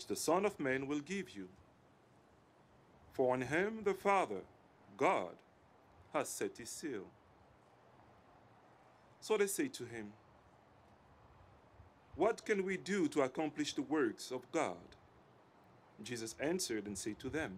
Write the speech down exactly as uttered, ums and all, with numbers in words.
which the Son of Man will give you. For on him the Father, God, has set his seal. So they say to him, What can we do to accomplish the works of God? Jesus answered and said to them,